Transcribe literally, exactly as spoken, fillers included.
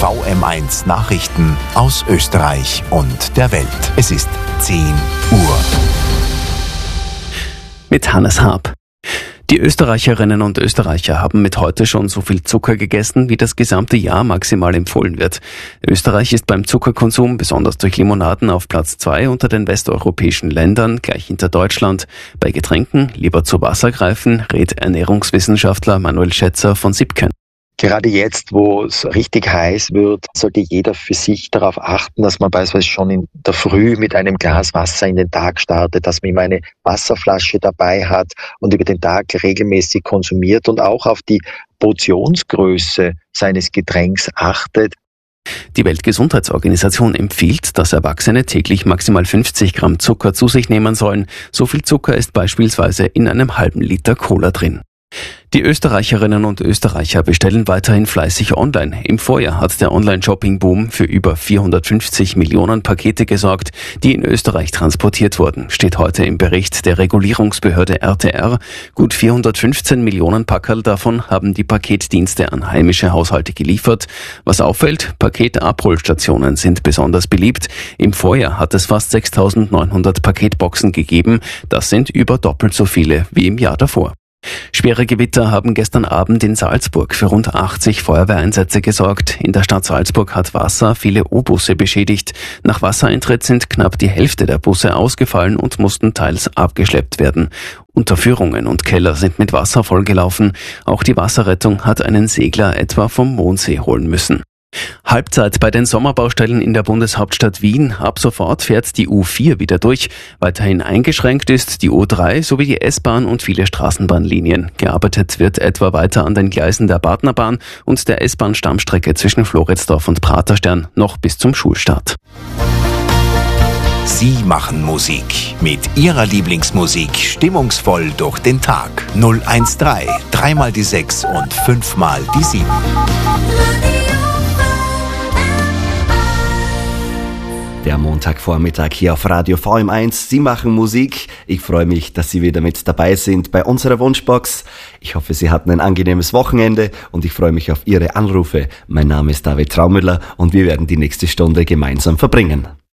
V M eins Nachrichten aus Österreich und der Welt. Es ist zehn Uhr. Mit Hannes Haab. Die Österreicherinnen und Österreicher haben mit heute schon so viel Zucker gegessen, wie das gesamte Jahr maximal empfohlen wird. Österreich ist beim Zuckerkonsum, besonders durch Limonaden, auf Platz zwei unter den westeuropäischen Ländern, gleich hinter Deutschland. Bei Getränken lieber zu Wasser greifen, rät Ernährungswissenschaftler Manuel Schätzer von Sipken. Gerade jetzt, wo es richtig heiß wird, sollte jeder für sich darauf achten, dass man beispielsweise schon in der Früh mit einem Glas Wasser in den Tag startet, dass man immer eine Wasserflasche dabei hat und über den Tag regelmäßig konsumiert und auch auf die Portionsgröße seines Getränks achtet. Die Weltgesundheitsorganisation empfiehlt, dass Erwachsene täglich maximal fünfzig Gramm Zucker zu sich nehmen sollen. So viel Zucker ist beispielsweise in einem halben Liter Cola drin. Die Österreicherinnen und Österreicher bestellen weiterhin fleißig online. Im Vorjahr hat der Online-Shopping-Boom für über vierhundertfünfzig Millionen Pakete gesorgt, die in Österreich transportiert wurden, steht heute im Bericht der Regulierungsbehörde R T R. Gut vierhundertfünfzehn Millionen Packerl davon haben die Paketdienste an heimische Haushalte geliefert. Was auffällt, Paketabholstationen sind besonders beliebt. Im Vorjahr hat es fast sechstausendneunhundert Paketboxen gegeben. Das sind über doppelt so viele wie im Jahr davor. Schwere Gewitter haben gestern Abend in Salzburg für rund achtzig Feuerwehreinsätze gesorgt. In der Stadt Salzburg hat Wasser viele O-Busse beschädigt. Nach Wassereintritt sind knapp die Hälfte der Busse ausgefallen und mussten teils abgeschleppt werden. Unterführungen und Keller sind mit Wasser vollgelaufen. Auch die Wasserrettung hat einen Segler etwa vom Mondsee holen müssen. Halbzeit bei den Sommerbaustellen in der Bundeshauptstadt Wien. Ab sofort fährt die U vier wieder durch. Weiterhin eingeschränkt ist die U drei sowie die S-Bahn und viele Straßenbahnlinien. Gearbeitet wird etwa weiter an den Gleisen der Partnerbahn und der S-Bahn-Stammstrecke zwischen Floridsdorf und Praterstern noch bis zum Schulstart. Sie machen Musik. Mit Ihrer Lieblingsmusik stimmungsvoll durch den Tag. null eins drei, dreimal die sechs und fünfmal die sieben. Der Montagvormittag hier auf Radio V M eins. Sie machen Musik. Ich freue mich, dass Sie wieder mit dabei sind bei unserer Wunschbox. Ich hoffe, Sie hatten ein angenehmes Wochenende und ich freue mich auf Ihre Anrufe. Mein Name ist David Traumüller und wir werden die nächste Stunde gemeinsam verbringen.